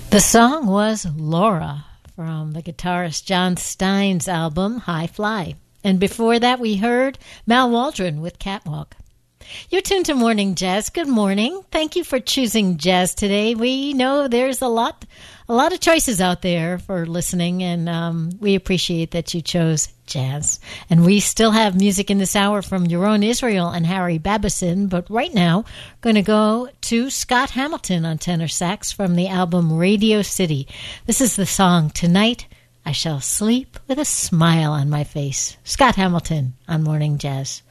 The song was Laura from the guitarist John Stein's album High Fly. And before that we heard Mal Waldron with Catwalk. You're tuned to Morning Jazz. Good morning. Thank you for choosing jazz today. We know there's a lot of choices out there for listening, and we appreciate that you chose jazz. And we still have music in this hour from Yaron Israel and Harry Babison, but right now going to go to Scott Hamilton on tenor sax from the album Radio City. This is the song Tonight I Shall Sleep with a Smile on My Face. Scott Hamilton on Morning Jazz.